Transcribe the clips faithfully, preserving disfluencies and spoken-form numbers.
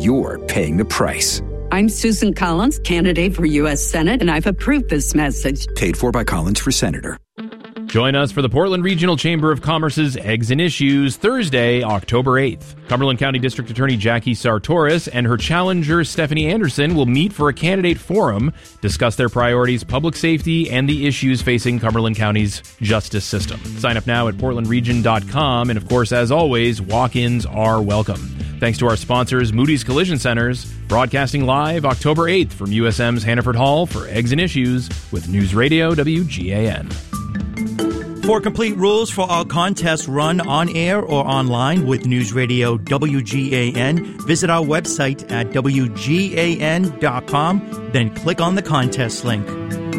you're paying the price. I'm Susan Collins, candidate for U S Senate, and I've approved this message. Paid for by Collins for Senator. Join us for the Portland Regional Chamber of Commerce's Eggs and Issues, Thursday, October eighth. Cumberland County District Attorney Jackie Sartoris and her challenger Stephanie Anderson will meet for a candidate forum, discuss their priorities, public safety, and the issues facing Cumberland County's justice system. Sign up now at portland region dot com, and of course, as always, walk-ins are welcome. Thanks to our sponsors, Moody's Collision Centers, broadcasting live October eighth from U S M's Hannaford Hall for Eggs and Issues with News Radio W G A N. For complete rules for our contests run on air or online with News Radio W G A N, visit our website at W G A N dot com, then click on the contest link.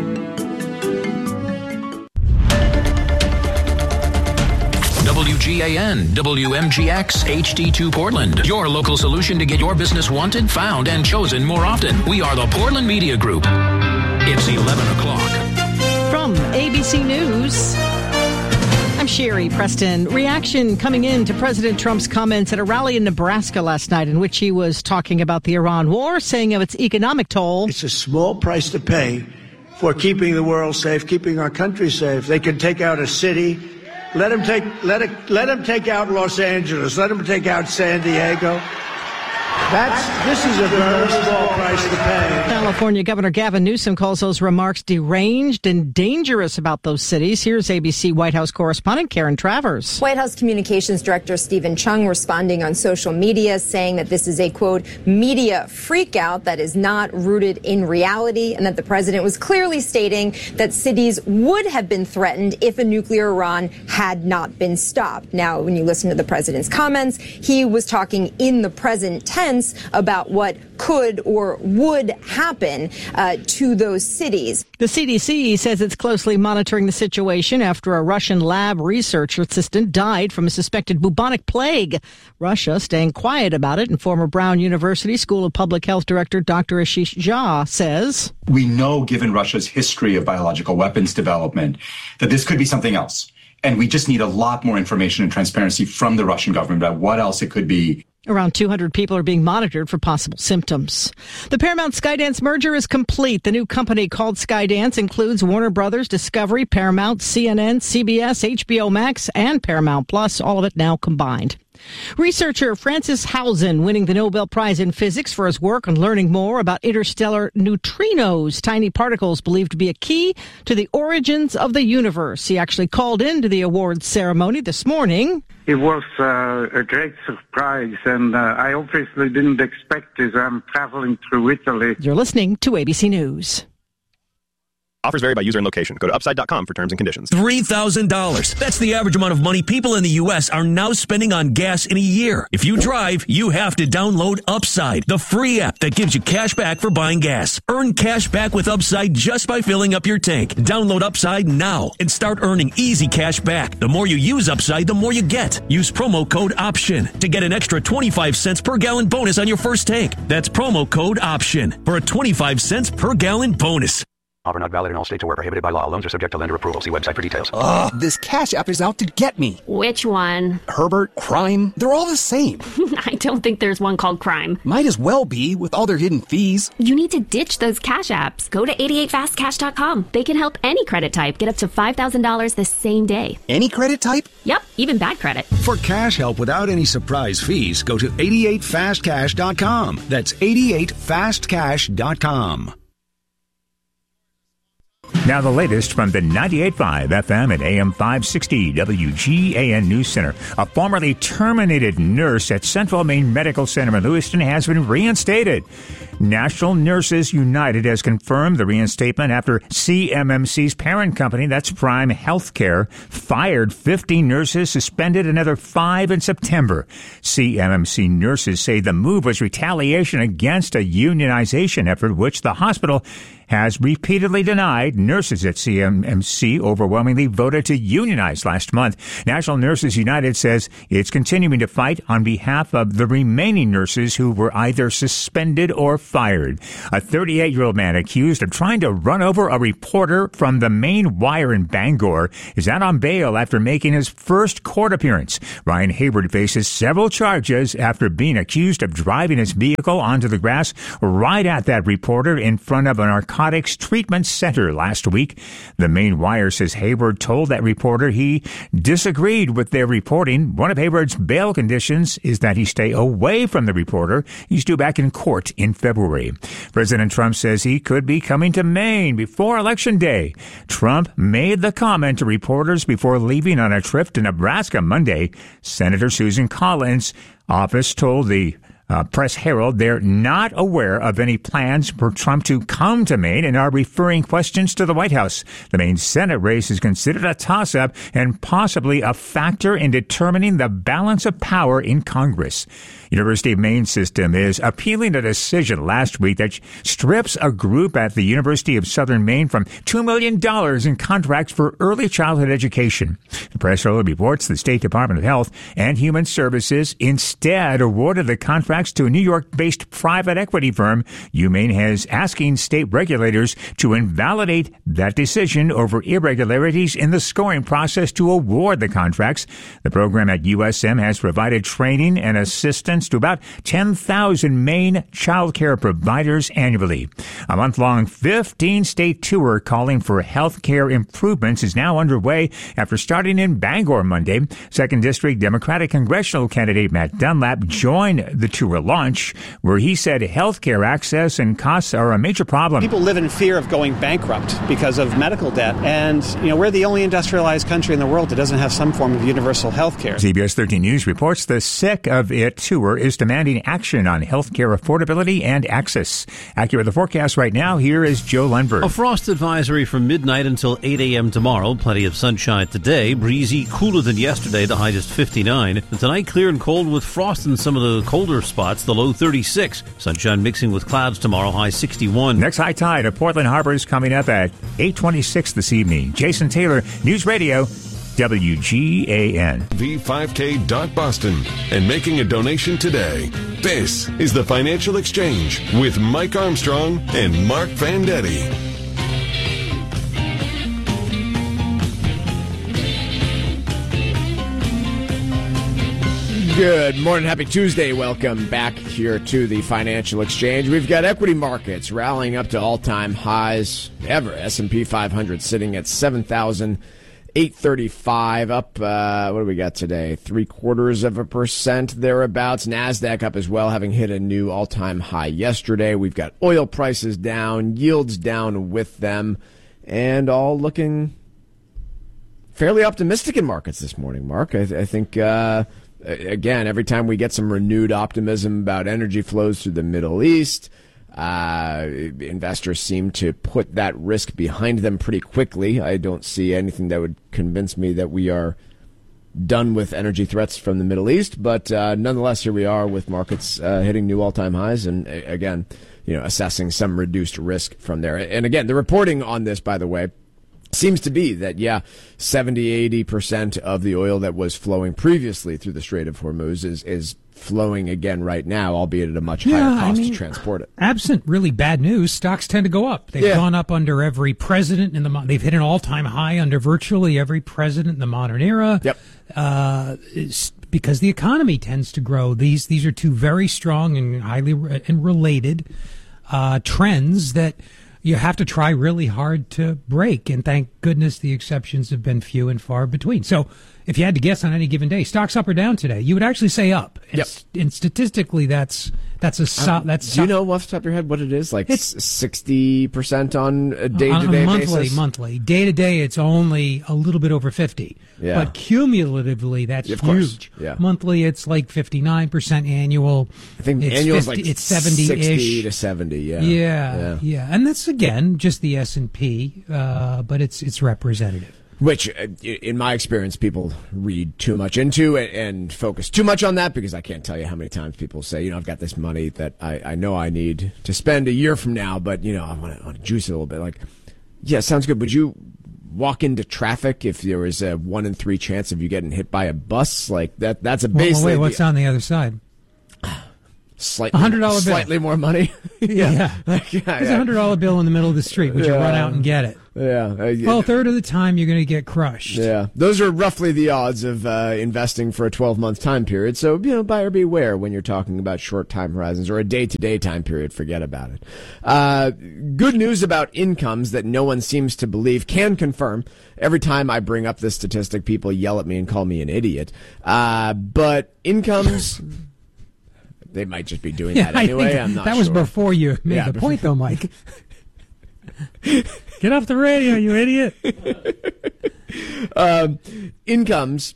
W G A N, W M G X, H D two Portland. Your local solution to get your business wanted, found, and chosen more often. We are the Portland Media Group. It's eleven o'clock. From A B C News, I'm Sherry Preston. Reaction coming in to President Trump's comments at a rally in Nebraska last night in which he was talking about the Iran war, saying of its economic toll. It's a small price to pay for keeping the world safe, keeping our country safe. They can take out a city. Let them take, let it, let them take out Los Angeles. Let them take out San Diego. That's, this is a very small price to pay. California Governor Gavin Newsom calls those remarks deranged and dangerous about those cities. Here's A B C White House correspondent Karen Travers. White House Communications Director Stephen Chung responding on social media, saying that this is a, quote, media freakout that is not rooted in reality, and that the president was clearly stating that cities would have been threatened if a nuclear Iran had not been stopped. Now, when you listen to the president's comments, he was talking in the present tense about what could or would happen uh, to those cities. The C D C says it's closely monitoring the situation after a Russian lab research assistant died from a suspected bubonic plague. Russia staying quiet about it, and former Brown University School of Public Health Director Doctor Ashish Jha says, we know, given Russia's history of biological weapons development, that this could be something else. And we just need a lot more information and transparency from the Russian government about what else it could be. Around two hundred people are being monitored for possible symptoms. The Paramount Skydance merger is complete. The new company called Skydance includes Warner Brothers, Discovery, Paramount, C N N, C B S, H B O Max, and Paramount Plus, all of it now combined. Researcher Francis Hausen winning the Nobel Prize in Physics for his work on learning more about interstellar neutrinos, tiny particles believed to be a key to the origins of the universe. He actually called into the awards ceremony this morning. It was uh, a great surprise, and uh, I obviously didn't expect this. I'm traveling through Italy. You're listening to A B C News. Offers vary by user and location. Go to upside dot com for terms and conditions. three thousand dollars. That's the average amount of money people in the U S are now spending on gas in a year. If you drive, you have to download Upside, the free app that gives you cash back for buying gas. Earn cash back with Upside just by filling up your tank. Download Upside now and start earning easy cash back. The more you use Upside, the more you get. Use promo code OPTION to get an extra twenty-five cents per gallon bonus on your first tank. That's promo code OPTION for a twenty-five cents per gallon bonus. Offer not valid in all states or where prohibited by law. Loans are subject to lender approval. See website for details. Ugh, this Cash App is out to get me. Which one? Herbert, Crime, they're all the same. I don't think there's one called Crime. Might as well be, with all their hidden fees. You need to ditch those Cash Apps. Go to eighty-eight fast cash dot com. They can help any credit type get up to five thousand dollars the same day. Any credit type? Yep, even bad credit. For cash help without any surprise fees, go to eighty-eight fast cash dot com. That's eighty-eight fast cash dot com. Now the latest from the ninety-eight point five F M and A M five sixty W G A N News Center. A formerly terminated nurse at Central Maine Medical Center in Lewiston has been reinstated. National Nurses United has confirmed the reinstatement after C M M C's parent company, that's Prime Healthcare, fired fifty nurses, suspended another five in September. C M M C nurses say the move was retaliation against a unionization effort, which the hospital has repeatedly denied. Nurses nurses at C M M C overwhelmingly voted to unionize last month. National Nurses United says it's continuing to fight on behalf of the remaining nurses who were either suspended or fired. A thirty-eight-year-old man accused of trying to run over a reporter from the Main Wire in Bangor is out on bail after making his first court appearance. Ryan Hayward faces several charges after being accused of driving his vehicle onto the grass right at that reporter in front of a narcotics treatment center last week. The Main Wire says Hayward told that reporter he disagreed with their reporting. One of Hayward's bail conditions is that he stay away from the reporter. He's due back in court in February. President Trump says he could be coming to Maine before Election Day. Trump made the comment to reporters before leaving on a trip to Nebraska Monday. Senator Susan Collins' office told the Uh, Press Herald they're not aware of any plans for Trump to come to Maine and are referring questions to the White House. The Maine Senate race is considered a toss-up and possibly a factor in determining the balance of power in Congress. University of Maine system is appealing a decision last week that strips a group at the University of Southern Maine from two million dollars in contracts for early childhood education. The Press Herald reports the State Department of Health and Human Services instead awarded the contracts to a New York-based private equity firm. UMaine has asking state regulators to invalidate that decision over irregularities in the scoring process to award the contracts. The program at U S M has provided training and assistance to about ten thousand Maine child care providers annually. A month-long fifteen-state tour calling for health care improvements is now underway after starting in Bangor Monday. Second District Democratic congressional candidate Matt Dunlap joined the tour launch, where he said health care access and costs are a major problem. People live in fear of going bankrupt because of medical debt, and you know we're the only industrialized country in the world that doesn't have some form of universal health care. C B S thirteen News reports the Sick of It tour is demanding action on health care affordability and access. Accurate the forecast right now, here is Joe Lundberg. A frost advisory from midnight until eight a.m. tomorrow. Plenty of sunshine today. Breezy, cooler than yesterday. The high just fifty-nine. And tonight, clear and cold with frost in some of the colder spots. The low thirty-six. Sunshine mixing with clouds tomorrow. High sixty-one. Next high tide at Portland Harbor is coming up at eight twenty-six this evening. Jason Taylor, News Radio, W G A N. V five K dot Boston and making a donation today. This is the Financial Exchange with Mike Armstrong and Mark Vendetti. Good morning. Happy Tuesday. Welcome back here to the Financial Exchange. We've got equity markets rallying up to all-time highs ever. S and P five hundred sitting at seven thousand eight hundred thirty-five, up, uh, what do we got today? Three quarters of a percent thereabouts. NASDAQ up as well, having hit a new all-time high yesterday. We've got oil prices down, yields down with them, and all looking fairly optimistic in markets this morning, Mark. I, I think... Uh, Again, every time we get some renewed optimism about energy flows through the Middle East, uh, investors seem to put that risk behind them pretty quickly. I don't see anything that would convince me that we are done with energy threats from the Middle East, but uh, nonetheless, here we are with markets uh, hitting new all-time highs, and uh, again, you know, assessing some reduced risk from there. And again, the reporting on this, by the way, seems to be that, yeah, seventy, eighty percent of the oil that was flowing previously through the Strait of Hormuz is, is flowing again right now, albeit at a much higher yeah, cost I mean, to transport it. Absent really bad news, stocks tend to go up. They've yeah. gone up under every president in the, they've hit an all-time high under virtually every president in the modern era. Yep. Uh, because the economy tends to grow. These, these are two very strong and highly re- and related, uh, trends that you have to try really hard to break, and thank goodness the exceptions have been few and far between. So if you had to guess on any given day, stocks up or down today, you would actually say up. And, yep. and statistically, that's that's a so, um, that's. Do you know off the top of your head what it is? Like it's sixty percent on a day to day monthly, basis. Monthly, day to day, it's only a little bit over fifty. Yeah. But cumulatively, that's of course. huge. Yeah. Monthly, it's like fifty nine percent annual. I think it's annual is fifty, like it's seventy ish. Sixty to seventy. Yeah. Yeah. Yeah. Yeah. And that's again just the S and P, uh, but it's it's representative. Which, in my experience, people read too much into and, and focus too much on that, because I can't tell you how many times people say, you know, I've got this money that I, I know I need to spend a year from now, but, you know, I want to, I want to juice it a little bit. Like, Yeah, sounds good. Would you walk into traffic if there was a one in three chance of you getting hit by a bus? Like that? That's a Well, base. wait, what's on the other side? Slightly, a hundred dollar bill. Slightly more money. yeah, yeah. Like, yeah, There's yeah. a hundred dollar bill in the middle of the street. Would you Yeah. run out and get it? Yeah. Uh, yeah. Well, a third of the time you're going to get crushed. Yeah, those are roughly the odds of uh, investing for a twelve-month time period. So, you know, buyer beware when you're talking about short time horizons or a day-to-day time period. Forget about it. Uh, good news about incomes that no one seems to believe. Can confirm. Every time I bring up this statistic, people yell at me and call me an idiot. Uh, but incomes... They might just be doing Yeah, that anyway. I think I'm not that sure. was before you made Yeah, the point, though, Mike. Get off the radio, you idiot. um, incomes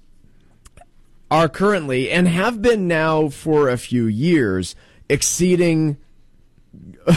are currently, and have been now for a few years, exceeding... we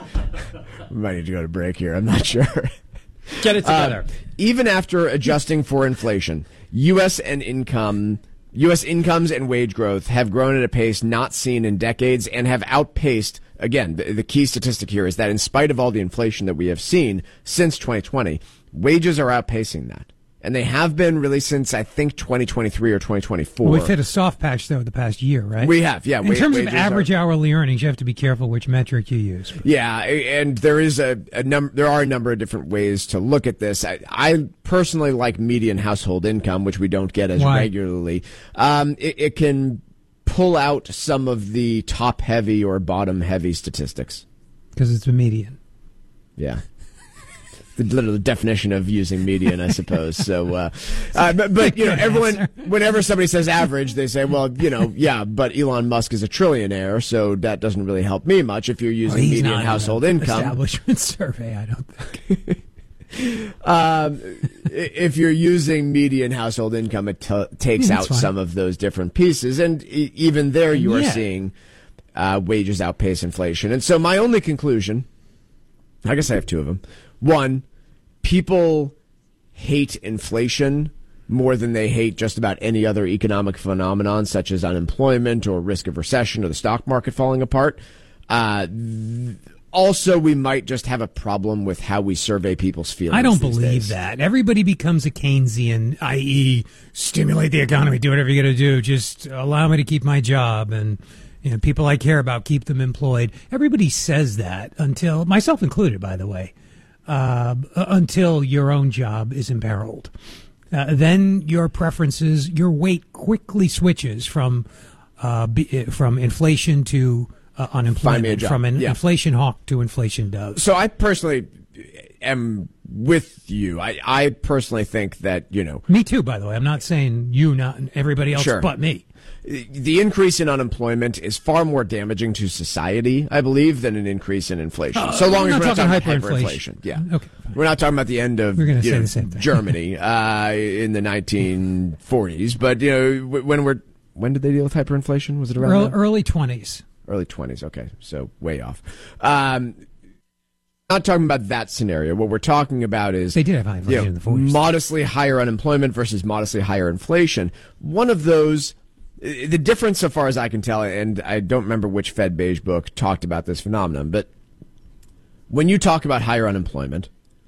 might need to go to break here. I'm not sure. Get it together. Uh, even after adjusting for inflation, U S and income... U S incomes and wage growth have grown at a pace not seen in decades and have outpaced, again, the, the key statistic here is that in spite of all the inflation that we have seen since twenty twenty, wages are outpacing that. And they have been really since, I think, twenty twenty-three or twenty twenty-four. We've hit a soft patch, though, the past year, right? We have, yeah. In wa- terms of wages average are- hourly earnings, you have to be careful which metric you use. Yeah, and there is a, a num- there are a number of different ways to look at this. I, I personally like median household income, which we don't get as Why? regularly. Um, it, it can pull out some of the top-heavy or bottom-heavy statistics. Because it's a median. Yeah. The literal definition of using median, I suppose. So, uh, uh, but, but you know, everyone, whenever somebody says average, they say, well, you know, yeah, but Elon Musk is a trillionaire, so that doesn't really help me much if you're using Well, he's median not in household the income. Establishment survey, I don't think. um, if you're using median household income, it t- takes Yeah, out that's fine. some of those different pieces, and e- even there, you are Yeah. seeing uh, wages outpace inflation. And so, my only conclusion, I guess I have two of them. One, people hate inflation more than they hate just about any other economic phenomenon, such as unemployment or risk of recession or the stock market falling apart. Uh, th- also, we might just have a problem with how we survey people's feelings. I don't these believe days. that. Everybody becomes a Keynesian, that is stimulate the economy, do whatever you got to do. Just allow me to keep my job, and you know, people I care about, keep them employed. Everybody says that until, myself included, by the way, uh, until your own job is imperiled. Uh, then your preferences, your weight quickly switches from uh, be, from inflation to uh, Find me a unemployment, job. from an Yeah. inflation hawk to inflation dove. So I personally am with you. I, I personally think that, you know, Me too, by the way. I'm not saying you, not everybody else, Sure. but me. the increase in unemployment is far more damaging to society, I believe, than an increase in inflation. Uh, so long we're as not we're not talking talking about hyperinflation. hyperinflation. Yeah. Okay. We're not talking about the end of We're gonna you say know, the same thing. Germany uh, in the nineteen forties. But, you know, w- when we're when did they deal with hyperinflation? Was it around Early, then? early twenties. Early twenties, okay, so way off. Um, not talking about that scenario. What we're talking about is They did have high inflation you know, in the forties. modestly higher unemployment versus modestly higher inflation. One of those, the difference, so far as I can tell, and I don't remember which Fed Beige book talked about this phenomenon, but when you talk about higher unemployment,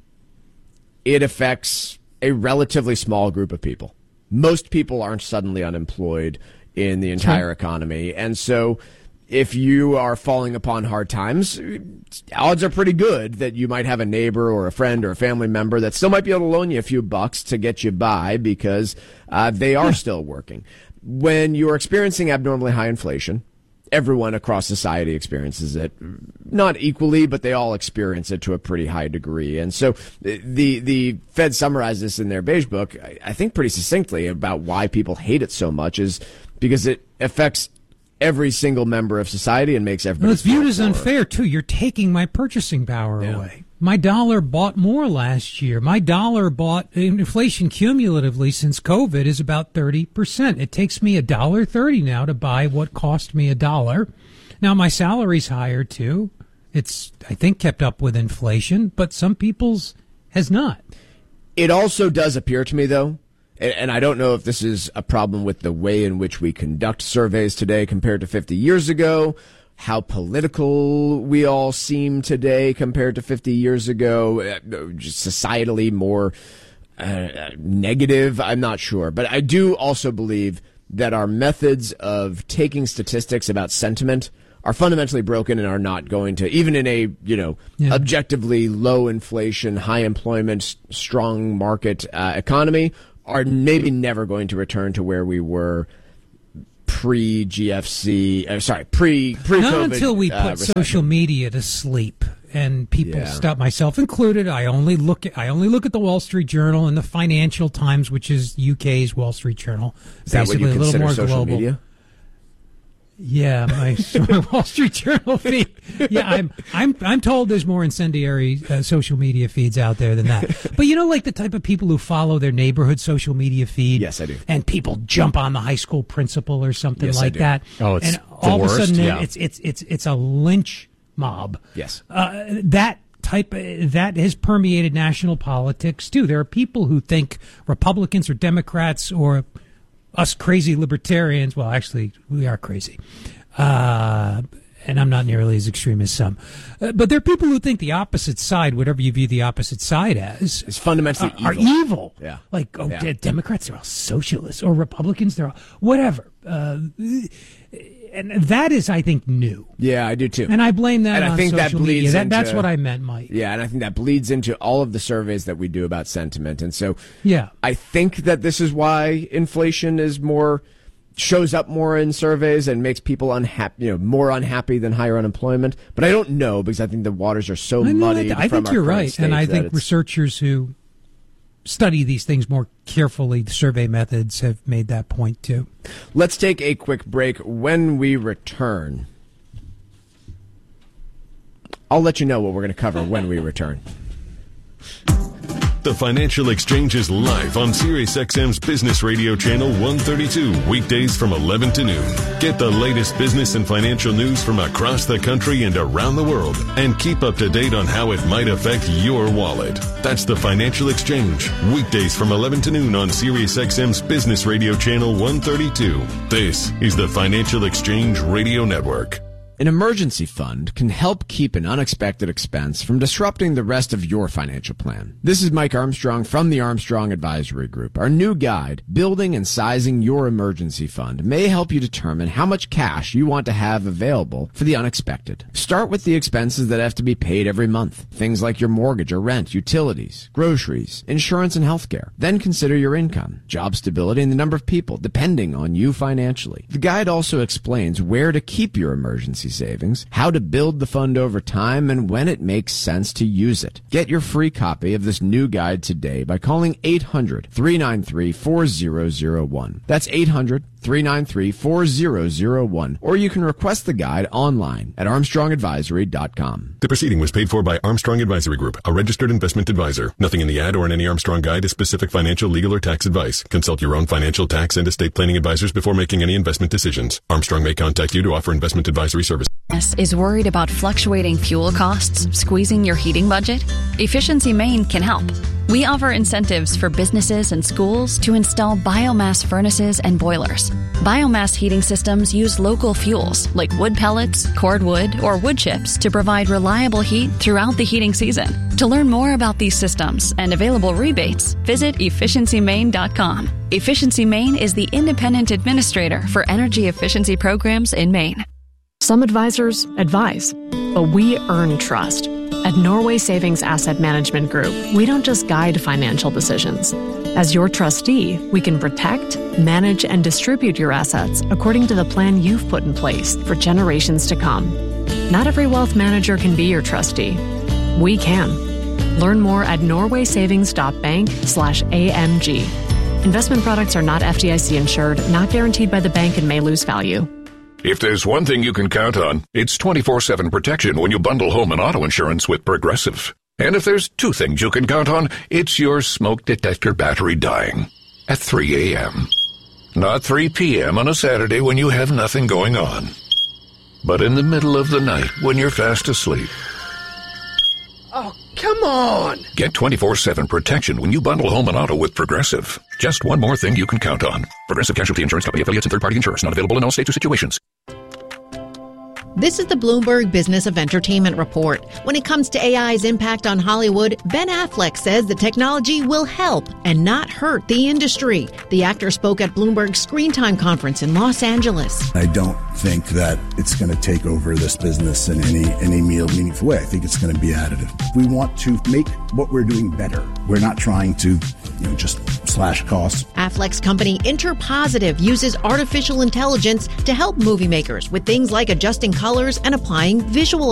it affects a relatively small group of people. Most people aren't suddenly unemployed in the entire economy, and so if you are falling upon hard times, odds are pretty good that you might have a neighbor or a friend or a family member that still might be able to loan you a few bucks to get you by because uh, they are still working. When you're experiencing abnormally high inflation, everyone across society experiences it, not equally, but they all experience it to a pretty high degree. And so the the Fed summarized this in their Beige book, I, I think pretty succinctly, about why people hate it so much is because it affects every single member of society and makes everybody Well, it's viewed feel as poorer. unfair, too. You're taking my purchasing power away. My dollar bought more last year. My dollar bought, inflation cumulatively since COVID is about thirty percent. It takes me a dollar thirty now to buy what cost me a dollar. Now, my salary's higher, too. It's, I think, kept up with inflation, but some people's has not. It also does appear to me, though, and, and I don't know if this is a problem with the way in which we conduct surveys today compared to fifty years ago, how political we all seem today compared to fifty years ago, uh, just societally more uh, negative. I'm not sure. But I do also believe that our methods of taking statistics about sentiment are fundamentally broken and are not going to, even in a, you know, yeah. objectively low inflation, high employment, strong market uh, economy, are maybe never going to return to where we were pre-G F C, uh, sorry, pre, pre-COVID. Not until we put uh, social media to sleep. And people Yeah. stop, myself included. I only look at I only look at the Wall Street Journal and the Financial Times, which is U K's Wall Street Journal. Is that what you Basically, a little consider more social global. media? Yeah, my, my Wall Street Journal feed. Yeah, I'm I'm I'm told there's more incendiary uh, social media feeds out there than that. But you know, like the type of people who follow their neighborhood social media feed. Yes, I do. And people jump on the high school principal or something Yes, I like do. that. Oh, it's and the all worst, of a sudden yeah. it's it's it's it's a lynch mob. Yes. Uh, that type that has permeated national politics too. There are people who think Republicans or Democrats or us crazy libertarians. Well, actually, we are crazy. Uh, and I'm not nearly as extreme as some. Uh, but there are people who think the opposite side, whatever you view the opposite side as, is fundamentally uh, are evil. evil. Yeah. Like, oh, Yeah. de- Democrats are all socialists, or Republicans, they're all whatever. Uh, and that is, I think, new. Yeah, I do too. And I blame that and on I think social that bleeds media. That, into, that's what I meant, Mike. Yeah, and I think that bleeds into all of the surveys that we do about sentiment. And so Yeah. I think that this is why inflation is more shows up more in surveys and makes people unhappy, you know, more unhappy than higher unemployment. But I don't know, because I think the waters are so I know, muddied. I, I from think our you're current right. state And I that think it's- researchers who study these things more carefully, the survey methods, have made that point too. Let's take a quick break. When we return, I'll let you know what we're going to cover when we return. The Financial Exchange is live on SiriusXM's Business Radio Channel one thirty-two, weekdays from eleven to noon. Get the latest business and financial news from across the country and around the world, and keep up to date on how it might affect your wallet. That's the Financial Exchange, weekdays from eleven to noon on SiriusXM's Business Radio Channel one thirty-two. This is the Financial Exchange Radio Network. An emergency fund can help keep an unexpected expense from disrupting the rest of your financial plan. This is Mike Armstrong from the Armstrong Advisory Group. Our new guide, Building and Sizing Your Emergency Fund, may help you determine how much cash you want to have available for the unexpected. Start with the expenses that have to be paid every month. Things like your mortgage or rent, utilities, groceries, insurance, and healthcare. Then consider your income, job stability, and the number of people depending on you financially. The guide also explains where to keep your emergency savings, how to build the fund over time, and when it makes sense to use it. Get your free copy of this new guide today by calling eight hundred, three nine three, four zero zero one. That's eight hundred, three nine three, four zero zero one. Or you can request the guide online at armstrong advisory dot com. The proceeding was paid for by Armstrong Advisory Group, a registered investment advisor. Nothing in the ad or in any Armstrong guide is specific financial, legal, or tax advice. Consult your own financial, tax, and estate planning advisors before making any investment decisions. Armstrong may contact you to offer investment advisory services. Is worried about fluctuating fuel costs squeezing your heating budget? Efficiency Maine can help. We offer incentives for businesses and schools to install biomass furnaces and boilers. Biomass heating systems use local fuels like wood pellets, cordwood, or wood chips to provide reliable heat throughout the heating season. To learn more about these systems and available rebates, visit efficiency maine dot com. Efficiency Maine is the independent administrator for energy efficiency programs in Maine. Some advisors advise, but we earn trust. At Norway Savings Asset Management Group, we don't just guide financial decisions. As your trustee, we can protect, manage, and distribute your assets according to the plan you've put in place for generations to come. Not every wealth manager can be your trustee. We can. Learn more at norway savings dot bank slash A M G. Investment products are not F D I C insured, not guaranteed by the bank, and may lose value. If there's one thing you can count on, it's twenty-four seven protection when you bundle home and auto insurance with Progressive. And if there's two things you can count on, it's your smoke detector battery dying at three a.m. Not three p.m. on a Saturday when you have nothing going on, but in the middle of the night when you're fast asleep. Oh, come on! Get twenty-four seven protection when you bundle home and auto with Progressive. Just one more thing you can count on. Progressive Casualty Insurance Company, affiliates, and third-party insurers. Not available in all states or situations. This is the Bloomberg Business of Entertainment Report. When it comes to A I's impact on Hollywood, Ben Affleck says the technology will help and not hurt the industry. The actor spoke at Bloomberg's Screen Time conference in Los Angeles. I don't think that it's going to take over this business in any any meaningful way. I think it's going to be additive. We want to make what we're doing better. We're not trying to, you know, just slash costs. Affleck's company Interpositive uses artificial intelligence to help movie makers with things like adjusting colors and applying visual